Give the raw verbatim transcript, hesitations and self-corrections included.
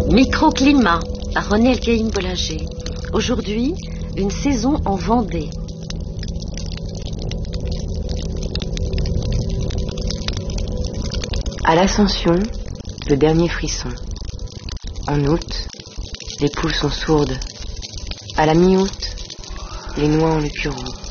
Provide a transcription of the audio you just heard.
Microclimat par René Elkaïm Bollinger. Aujourd'hui, une saison en Vendée. À l'Ascension, le dernier frisson. En août, les poules sont sourdes. À la mi-août, les noix ont le cure-roux.